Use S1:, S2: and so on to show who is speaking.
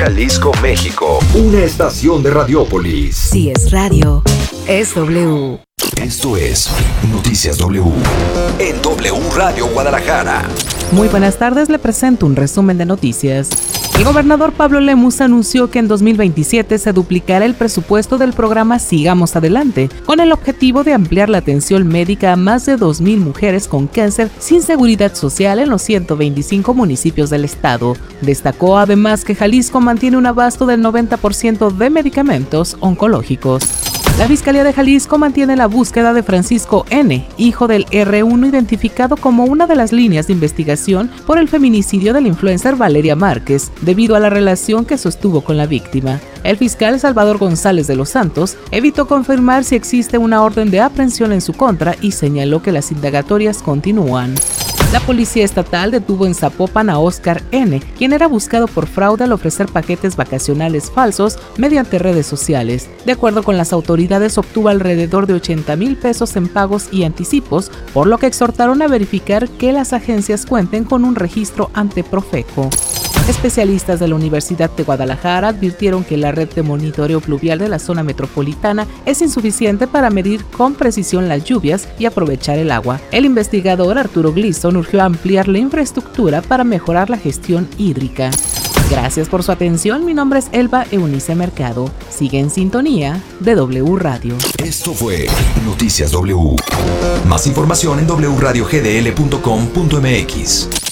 S1: Jalisco, México. Una estación de Radiópolis.
S2: Si es radio, es W.
S1: Esto es Noticias W. En W Radio Guadalajara.
S3: Muy buenas tardes, le presento un resumen de noticias. El gobernador Pablo Lemus anunció que en 2027 se duplicará el presupuesto del programa Sigamos Adelante, con el objetivo de ampliar la atención médica a más de 2,000 mujeres con cáncer sin seguridad social en los 125 municipios del estado. Destacó además que Jalisco mantiene un abasto del 90% de medicamentos oncológicos. La Fiscalía de Jalisco mantiene la búsqueda de Francisco N., hijo del R1, identificado como una de las líneas de investigación por el feminicidio del influencer Valeria Márquez, debido a la relación que sostuvo con la víctima. El fiscal Salvador González de los Santos evitó confirmar si existe una orden de aprehensión en su contra y señaló que las indagatorias continúan. La policía estatal detuvo en Zapopan a Oscar N., quien era buscado por fraude al ofrecer paquetes vacacionales falsos mediante redes sociales. De acuerdo con las autoridades, obtuvo alrededor de 80,000 pesos en pagos y anticipos, por lo que exhortaron a verificar que las agencias cuenten con un registro ante Profeco. Especialistas de la Universidad de Guadalajara advirtieron que la red de monitoreo pluvial de la zona metropolitana es insuficiente para medir con precisión las lluvias y aprovechar el agua. El investigador Arturo Glisson urgió a ampliar la infraestructura para mejorar la gestión hídrica. Gracias por su atención, mi nombre es Elba Eunice Mercado. Sigue en sintonía de W Radio.
S1: Esto fue Noticias W. Más información en wradiogdl.com.mx.